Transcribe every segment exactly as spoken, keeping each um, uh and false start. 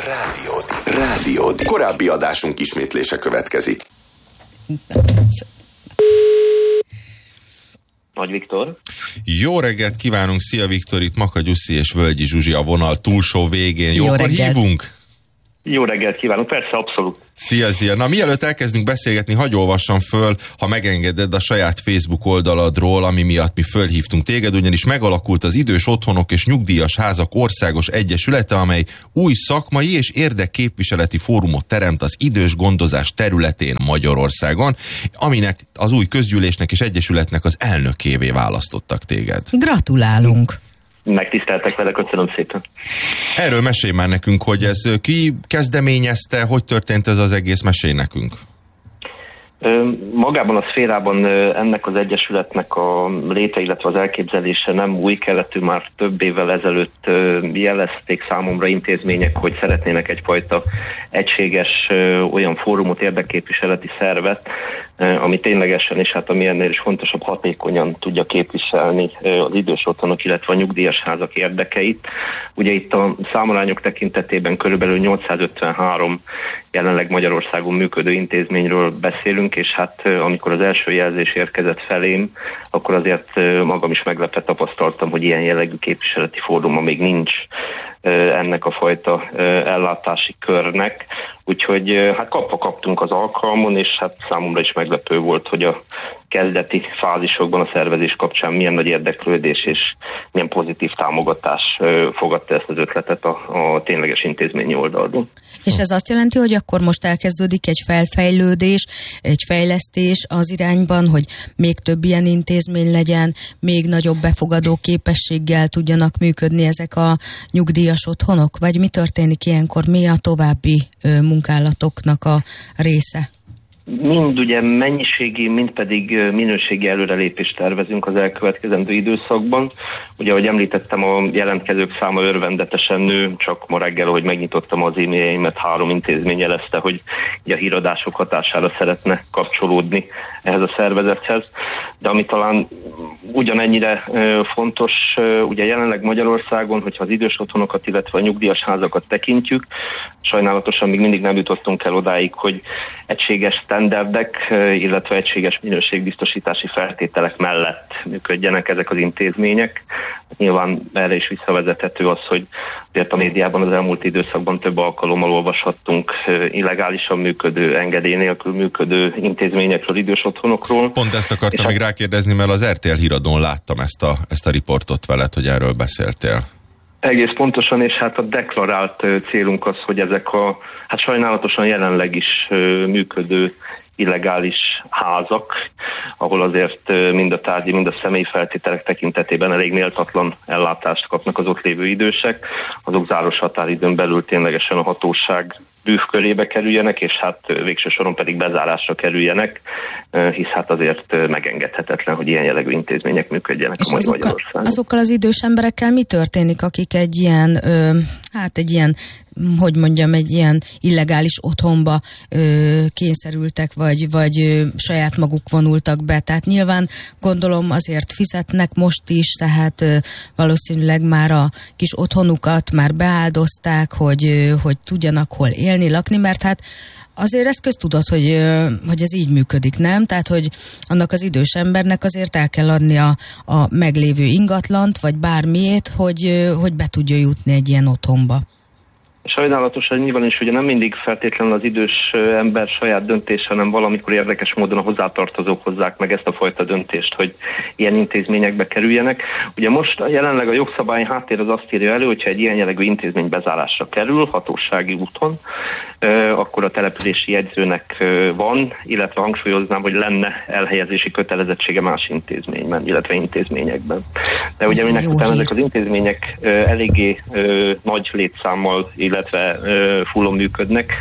Rádiód. Rádiód. Korábbi adásunk ismétlése következik. Nagy Viktor. Jó reggelt kívánunk, szia Viktor, itt Maka Gyuszi és Völgyi Zsuzsi a vonal túlsó végén. Jó Jókor reggelt. hívunk? Jó reggelt kívánok, persze, abszolút. Szia, szia. Na, mielőtt elkezdünk beszélgetni, hagyj olvassam föl, ha megengeded, a saját Facebook oldaladról, ami miatt mi fölhívtunk téged, ugyanis megalakult az Idős Otthonok és Nyugdíjas Házak Országos Egyesülete, amely új szakmai és érdekképviseleti fórumot teremt az idős gondozás területén Magyarországon, aminek az új közgyűlésnek és egyesületnek az elnökévé választottak téged. Gratulálunk! Megtiszteltek vele, köszönöm szépen. Erről mesélj már nekünk, hogy ez ki kezdeményezte, hogy történt ez az egész, mesélj nekünk. Magában a szférában ennek az egyesületnek a léte, illetve az elképzelése nem új keletű, már több évvel ezelőtt jelezték számomra intézmények, hogy szeretnének egyfajta egységes olyan fórumot, érdekképviseleti szervet, ami ténylegesen, és hát ami ennél is fontosabb, hatékonyan tudja képviselni az idős otthonok, illetve a nyugdíjas házak érdekeit. Ugye itt a számarányok tekintetében körülbelül nyolcszázötvenhárom jelenleg Magyarországon működő intézményről beszélünk, és hát amikor az első jelzés érkezett felém, akkor azért magam is meglepve tapasztaltam, hogy ilyen jellegű képviseleti fóruma még nincs ennek a fajta ellátási körnek. Úgyhogy hát kapva kaptunk az alkalmon, és hát számomra is meglepő volt, hogy a kezdeti fázisokban a szervezés kapcsán milyen nagy érdeklődés és milyen pozitív támogatás fogadta ezt az ötletet a, a tényleges intézményi oldalról. És ez azt jelenti, hogy akkor most elkezdődik egy felfejlődés, egy fejlesztés az irányban, hogy még több ilyen intézmény legyen, még nagyobb befogadó képességgel tudjanak működni ezek a nyugdíjas otthonok? Vagy mi történik ilyenkor? Mi a további munkálatoknak a része? Mind ugye mennyiségi, mind pedig minőségi előrelépést tervezünk az elkövetkezendő időszakban. Ugye, ahogy említettem, a jelentkezők száma örvendetesen nő, csak ma reggel, ahogy megnyitottam az e-mailjeimet, három intézmény jelezte, hogy a híradások hatására szeretne kapcsolódni ehhez a szervezethez. De ami talán ugyanennyire fontos, ugye jelenleg Magyarországon, hogyha az idős otthonokat, illetve a nyugdíjas házakat tekintjük, sajnálatosan még mindig nem jutottunk el odáig, hogy egységes standardek, illetve egységes minőségbiztosítási feltételek mellett működjenek ezek az intézmények. Nyilván erre is visszavezethető az, hogy azért a médiában az elmúlt időszakban több alkalommal olvashattunk illegálisan működő, engedély nélkül működő intézményekről, idős otthonokról. Pont ezt akartam még rákérdezni, mert az er té el híradón láttam ezt a, ezt a riportot veled, hogy erről beszéltél. Egész pontosan, és hát a deklarált célunk az, hogy ezek a, hát sajnálatosan jelenleg is működő illegális házak, ahol azért mind a tárgyi, mind a személyi feltételek tekintetében elég méltatlan ellátást kapnak az ott lévő idősek, azok záros határidőn belül ténylegesen a hatóság bűvkörébe kerüljenek, és hát végső soron pedig bezárásra kerüljenek, hisz hát azért megengedhetetlen, hogy ilyen jellegű intézmények működjenek és a mai azokkal, Magyarországon. Azokkal az idős emberekkel mi történik, akik egy ilyen, ö, hát egy ilyen, hogy mondjam, egy ilyen illegális otthonba ö, kényszerültek, vagy, vagy ö, saját maguk vonultak be. Tehát nyilván gondolom azért fizetnek most is, tehát ö, valószínűleg már a kis otthonukat már beáldozták, hogy, ö, hogy tudjanak hol élni, lakni, mert hát azért ez köztudott, hogy, hogy ez így működik, nem? Tehát, hogy annak az idős embernek azért el kell adni a, a meglévő ingatlant, vagy bármiét, hogy, hogy be tudja jutni egy ilyen otthonba. Sajnálatosan nyilván is, ugye nem mindig feltétlenül az idős ember saját döntés, hanem valamikor érdekes módon a hozzátartozók hozzák meg ezt a fajta döntést, hogy ilyen intézményekbe kerüljenek. Ugye most jelenleg a jogszabályi háttér az azt írja elő, hogyha egy ilyen jellegű intézmény bezárásra kerül, hatósági úton, akkor a települési jegyzőnek van, illetve hangsúlyoznám, hogy lenne elhelyezési kötelezettsége más intézményben, illetve intézményekben. De ugye minek után ezek az intézmények eléggé nagy létszámmal, illetve fullon működnek,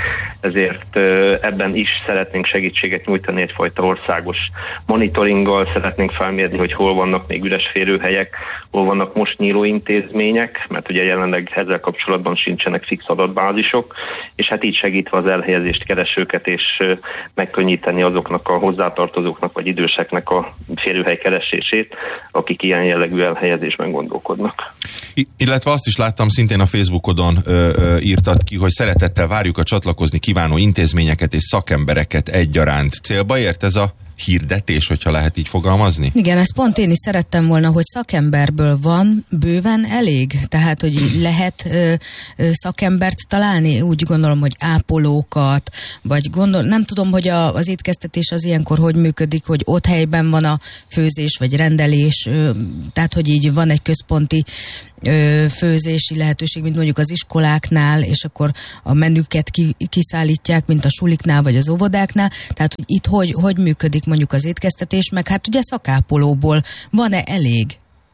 ezért ebben is szeretnénk segítséget nyújtani, egyfajta országos monitoringgal szeretnénk felmérni, hogy hol vannak még üres férőhelyek, hol vannak most nyíló intézmények, mert ugye jelenleg ezzel kapcsolatban sincsenek fix adatbázisok, és hát így segítve az elhelyezést keresőket, és megkönnyíteni azoknak a hozzátartozóknak vagy időseknek a férőhely keresését, akik ilyen jellegű elhelyezésben gondolkodnak. I- illetve azt is láttam, szintén a Facebookodon ö, ö, írtad ki, hogy szeretettel várjuk a csatlakozni kívánó intézményeket és szakembereket egyaránt. Célba ért ez a hirdetés, hogyha lehet így fogalmazni? Igen, ezt pont én is szerettem volna, hogy szakemberből van bőven elég. Tehát, hogy lehet ö, ö, szakembert találni, úgy gondolom, hogy ápolókat, vagy gondol, nem tudom, hogy a, az étkeztetés az ilyenkor hogy működik, hogy ott helyben van a főzés, vagy rendelés, ö, tehát, hogy így van egy központi ö, főzési lehetőség, mint mondjuk az iskoláknál, és akkor a menüket ki, kiszállítják, mint a suliknál, vagy az óvodáknál. Tehát, hogy itt hogy, hogy működik mondjuk az étkeztetés, meg hát ugye szakápolóból van-e elég?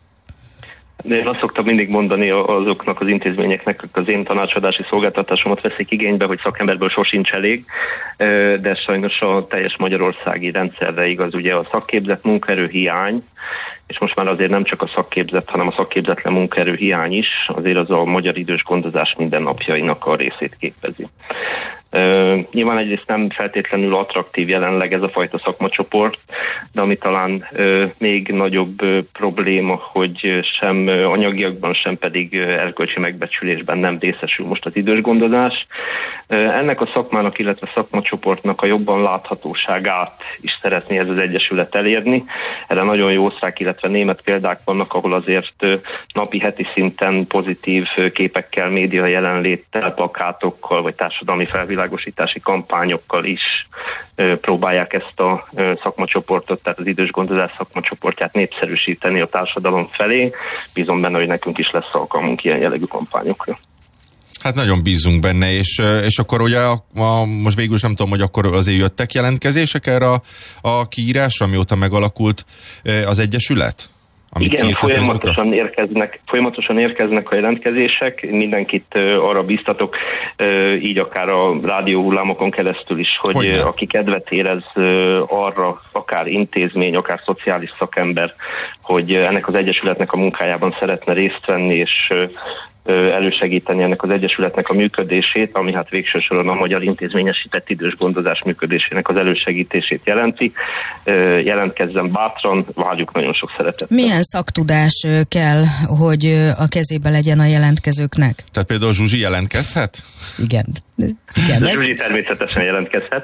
Én azt szoktam mindig mondani azoknak az intézményeknek, akik az én tanácsadási szolgáltatásomat veszik igénybe, hogy szakemberből sosincs elég, de sajnos a teljes magyarországi rendszerre igaz ugye a szakképzett munkaerő hiány, és most már azért nem csak a szakképzett, hanem a szakképzetlen munkaerő hiány is, azért az a magyar idős gondozás mindennapjainak a részét képezi. Uh, nyilván egyrészt nem feltétlenül attraktív jelenleg ez a fajta szakmacsoport, de ami talán uh, még nagyobb uh, probléma, hogy sem uh, anyagiakban, sem pedig uh, erkölcsi megbecsülésben nem részesül most az idős gondozás. Uh, ennek a szakmának, illetve szakmacsoportnak a jobban láthatóságát is szeretné ez az egyesület elérni. Erre nagyon jó osztrák, illetve német példák vannak, ahol azért uh, napi, heti szinten pozitív uh, képekkel, média jelenléttel, plakátokkal vagy társadalmi felvilágosítással világosítási kampányokkal is ö, próbálják ezt a ö, szakmacsoportot, tehát az idős gondozás szakmacsoportját népszerűsíteni a társadalom felé. Bízom benne, hogy nekünk is lesz alkalmunk ilyen jellegű kampányokra. Hát nagyon bízunk benne, és, és akkor ugye a, a, most végül is nem tudom, hogy akkor azért jöttek jelentkezések erre a, a kiírásra, mióta megalakult az egyesület? Igen, folyamatosan érkeznek, folyamatosan érkeznek a jelentkezések, mindenkit uh, arra bíztatok, uh, így akár a rádióhullámokon keresztül is, hogy uh, aki kedvet érez uh, arra, akár intézmény, akár szociális szakember, hogy uh, ennek az egyesületnek a munkájában szeretne részt venni, és uh, elősegíteni ennek az egyesületnek a működését, ami hát végső soron a magyar intézményesített idős gondozás működésének az elősegítését jelenti. Jelentkezzen bátran, várjuk nagyon sok szeretettel. Milyen szaktudás kell, hogy a kezébe legyen a jelentkezőknek? Tehát például Zsuzsi jelentkezhet? Igen. Igen, ez... Zsuzsi természetesen jelentkezhet,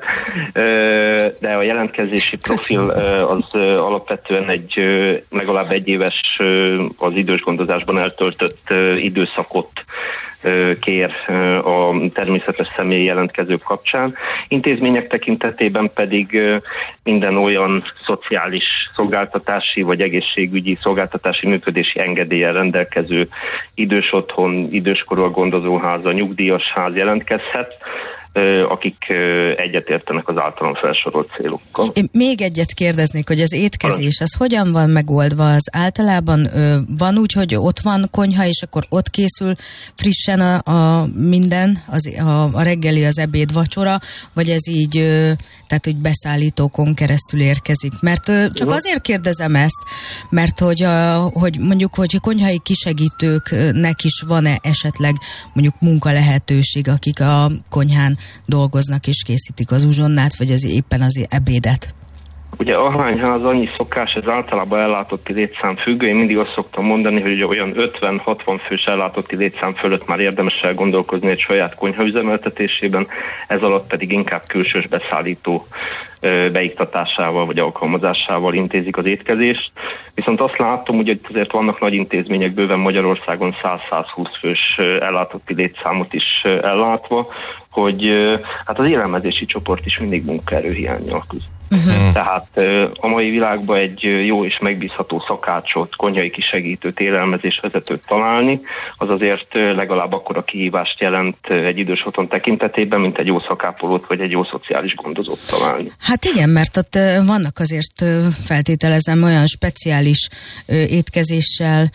de a jelentkezési profil az alapvetően egy legalább egy éves az idős gondozásban eltöltött időszakot kér a természetes személyi jelentkezők kapcsán. Intézmények tekintetében pedig minden olyan szociális szolgáltatási vagy egészségügyi szolgáltatási működési engedéllyel rendelkező idős otthon, időskorúak gondozóháza, nyugdíjas ház jelentkezhet, akik egyetértenek az általán felsorolt célokkal. Én még egyet kérdeznék, hogy az étkezés, az hogyan van megoldva? Az általában ö, van úgy, hogy ott van konyha, és akkor ott készül frissen a, a minden, az, a, a reggeli, az ebéd, vacsora, vagy ez így, ö, tehát hogy beszállítókon keresztül érkezik? Mert ö, csak azért kérdezem ezt, mert hogy, a, hogy mondjuk, hogy konyhai kisegítőknek is van-e esetleg mondjuk munkalehetőség, akik a konyhán dolgoznak és készítik az uzsonnát, vagy az éppen az ebédet? Ugye ahányház annyi szokás, ez általában ellátotti létszám függő. Én mindig azt szoktam mondani, hogy olyan ötven-hatvan fős ellátotti létszám fölött már érdemes elgondolkozni egy saját konyha üzemeltetésében, ez alatt pedig inkább külsős beszállító beiktatásával vagy alkalmazásával intézik az étkezést. Viszont azt látom, hogy azért vannak nagy intézmények bőven Magyarországon száz-százhúsz fős ellátotti létszámot is ellátva, hogy hát az élelmezési csoport is mindig munkaerőhiánnyal küzd. Uh-huh. Tehát a mai világban egy jó és megbízható szakácsot, konyhai kisegítőt, élelmezésvezetőt találni, az azért legalább akkora kihívást jelent egy idős otthon tekintetében, mint egy jó szakápolót vagy egy jó szociális gondozót találni. Hát igen, mert ott vannak azért, feltételezem, olyan speciális étkezéssel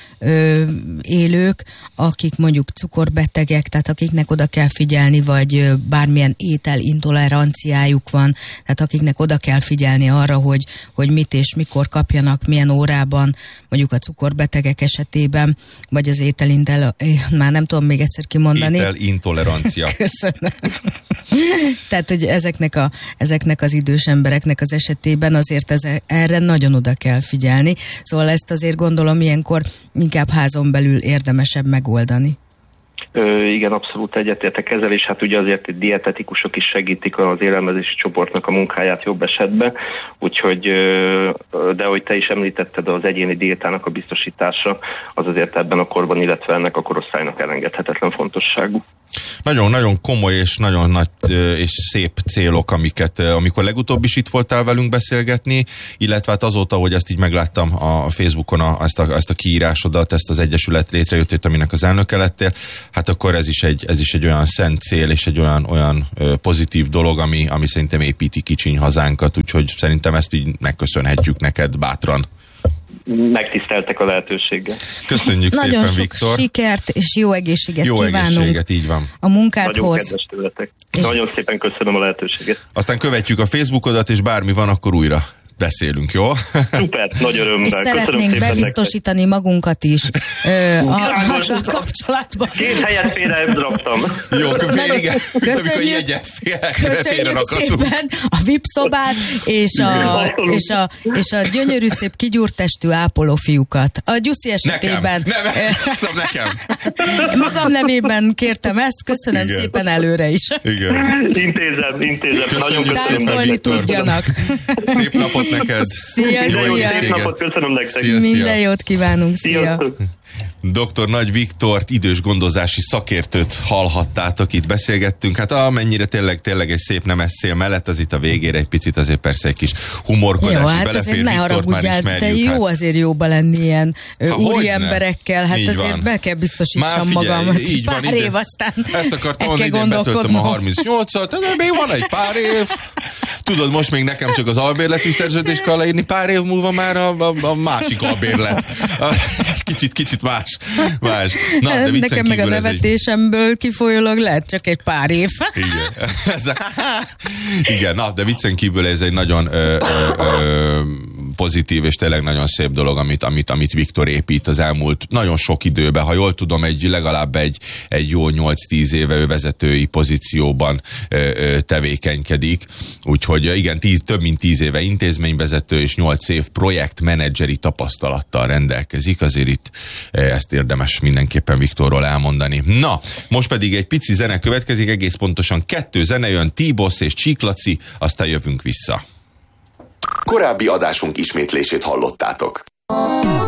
élők, akik mondjuk cukorbetegek, tehát akiknek oda kell figyelni, vagy bármilyen ételintoleranciájuk van, tehát akiknek oda kell figyelni arra, hogy, hogy mit és mikor kapjanak, milyen órában, mondjuk a cukorbetegek esetében, vagy az ételintel, már nem tudom még egyszer kimondani. Ételintolerancia. Köszönöm. Tehát, hogy ezeknek, a, ezeknek az idős embereknek az esetében azért ez, erre nagyon oda kell figyelni. Szóval ezt azért gondolom ilyenkor inkább házon belül érdemesebb megoldani. Ö, igen, abszolút egyetértek ezzel, és hát ugye azért itt dietetikusok is segítik az élelmezési csoportnak a munkáját jobb esetben, úgyhogy, de ahogy te is említetted, az egyéni diétának a biztosítása az azért ebben a korban, illetve ennek a korosztálynak elengedhetetlen fontosságú. Nagyon-nagyon komoly és nagyon nagy és szép célok, amiket, amikor legutóbb is itt voltál velünk beszélgetni, illetve hát azóta, hogy ezt így megláttam a Facebookon, a, ezt, a, ezt a kiírásodat, ezt az egyesület létrejöttét, aminek az elnöke lettél, hát akkor ez is egy, ez is egy olyan szent cél, és egy olyan, olyan pozitív dolog, ami, ami szerintem építi kicsiny hazánkat, úgyhogy szerintem ezt így megköszönhetjük neked bátran. Megtiszteltek a lehetőséggel. Köszönjük nagyon szépen, Viktor. Nagyon sok sikert és jó egészséget jó kívánunk. Jó egészséget, így van. A munkádhoz. Nagyon kedves tőletek. És... Nagyon szépen köszönöm a lehetőséget. Aztán követjük a Facebookodat, és bármi van, akkor újra beszélünk, jó? Szuper, nagy örömmel. És szeretnénk bebiztosítani nektek magunkat is ö, a, azzal kapcsolatban. Két helyet félre raktam. Jó, fél, igen. Köszönjük, jegyet félre, köszönjük szépen a vé i pé szobát és a, és, a, és a gyönyörű szép kigyúrt testű ápoló fiúkat. A Gyuszi esetében... Nekem, nem, nekem. Magam nevében kértem ezt, köszönöm igen. szépen előre is. Igen. Intézem, intézem. Köszönjük. Nagyon köszönöm. Táncolni tudjanak. Szép napot neked. Szia, szia. Szép napot, köszönöm nektek. Szia, szia. Minden jót kívánunk, szia. Sziasztok. doktor Nagy Viktort, idős gondozási szakértőt hallhattátok, itt beszélgettünk. Hát amennyire tényleg, tényleg egy szép nemes cél mellett, az itt a végére egy picit azért persze egy kis humorkodás. Jó, hát azért ne haragudjál, te jó hát. Azért jóba lenni ilyen ha, úri emberekkel, hát így azért van. Be kell biztosítsam magam. Így pár van, év aztán ezt akartam mondani, idén betöltöm a harmincnyolcat, de még van egy pár év. Tudod, most még nekem csak az albérleti szerződést kell leírni, pár év múlva már a, a, a másik albérlet. Kicsit, kicsit más. más. Na, de nekem meg a nevetésemből egy... kifolyólag lehet csak egy pár év. Igen. Igen, na, de viccen kívül ez egy nagyon ö, ö, ö, pozitív és tényleg nagyon szép dolog, amit, amit, amit Viktor épít az elmúlt nagyon sok időben. Ha jól tudom, egy legalább egy, egy jó nyolc-tíz éve ő vezetői pozícióban ö, ö, tevékenykedik. Úgyhogy igen, tíz, több mint tíz éve intézményvezető és nyolc év projektmenedzseri tapasztalattal rendelkezik. Azért itt ezt érdemes mindenképpen Viktorról elmondani. Na, most pedig egy pici zene következik, egész pontosan kettő zene jön, T-Boss és Csíklaci, aztán jövünk vissza. Korábbi adásunk ismétlését hallottátok.